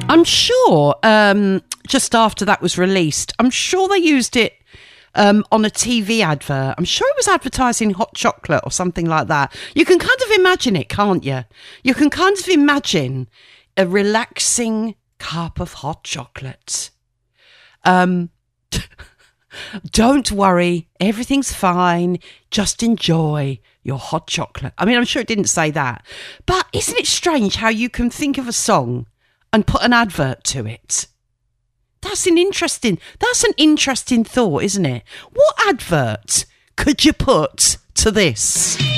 I'm sure just after that was released, I'm sure they used it on a TV advert. I'm sure it was advertising hot chocolate or something like that. You can kind of imagine it, can't you? You can kind of imagine a relaxing cup of hot chocolate. Don't worry, everything's fine. Just enjoy your hot chocolate. I mean, I'm sure it didn't say that. But isn't it strange how you can think of a song and put an advert to it? That's an interesting thought, isn't it? What advert could you put to this?